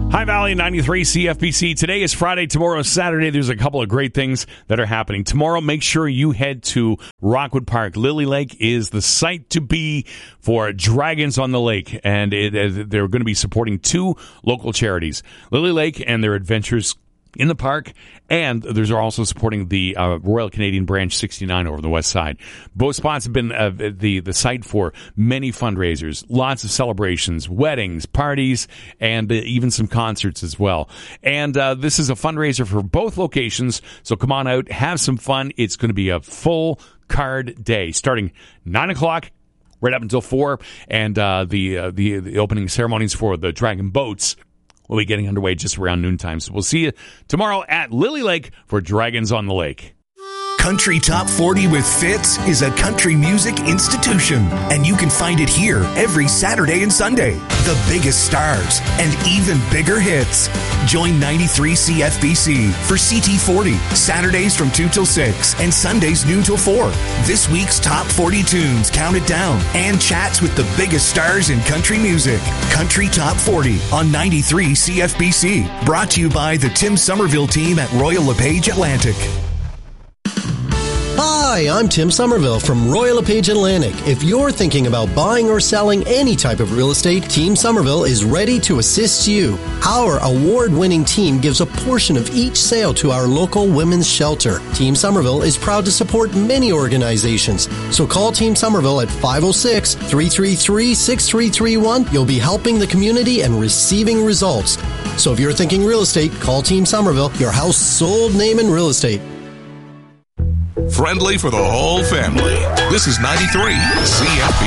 High Valley 93 CFPC. Today is Friday. Tomorrow is Saturday. There's a couple of great things that are happening. Tomorrow, make sure you head to Rockwood Park. Lily Lake is the site to be for Dragons on the Lake, and they're going to be supporting two local charities, Lily Lake and their adventures in the park, and they're also supporting the Royal Canadian Branch 69 over the west side. Both spots have been the site for many fundraisers, lots of celebrations, weddings, parties, and even some concerts as well. And this is a fundraiser for both locations, so come on out, have some fun. It's going to be a full card day, starting 9 o'clock right up until 4, and the opening ceremonies for the Dragon Boats will be getting underway just around noontime. So we'll see you tomorrow at Lily Lake for Dragons on the Lake. Country Top 40 with Fitz is a country music institution, and you can find it here every Saturday and Sunday. The biggest stars and even bigger hits. Join 93 CFBC for CT40, Saturdays from 2 till 6 and Sundays noon till 4. This week's Top 40 tunes counted down and chats with the biggest stars in country music. Country Top 40 on 93 CFBC. Brought to you by the Tim Somerville team at Royal LePage Atlantic. Hi, I'm Tim Somerville from Royal LePage Atlantic. If you're thinking about buying or selling any type of real estate, Team Somerville is ready to assist you. Our award-winning team gives a portion of each sale to our local women's shelter. Team Somerville is proud to support many organizations. So call Team Somerville at 506-333-6331. You'll be helping the community and receiving results. So if you're thinking real estate, call Team Somerville, your house sold name in real estate. Friendly for the whole family. This is 93 CFP.